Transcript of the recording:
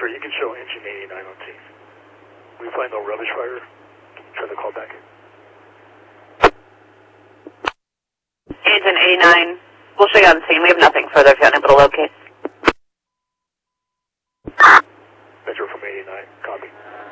Victor, you can show engine 89 on Teams. We find no rubbish fire. Try to call back. Engine 89, we'll show you on the scene. We have nothing further if you're unable to locate. Victor from 89, copy.